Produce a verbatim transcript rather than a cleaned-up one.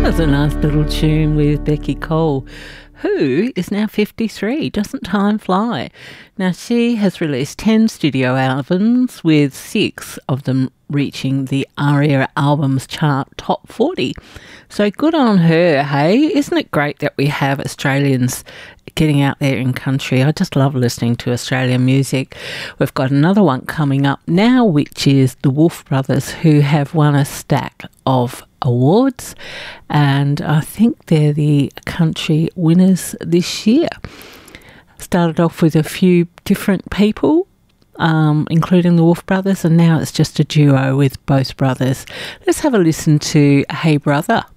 was a nice little tune with Becky Cole, who is now fifty-three. Doesn't time fly? Now, she has released ten studio albums, with six of them reaching the ARIA Albums Chart Top forty. So good on her, hey? Isn't it great that we have Australians getting out there in country? I just love listening to Australian music. We've got another one coming up now, which is the Wolf Brothers, who have won a stack of awards, and I think they're the country winners this year. Started off with a few different people, um, including the Wolf Brothers, and now it's just a duo with both brothers. Let's have a listen to Hey Brother.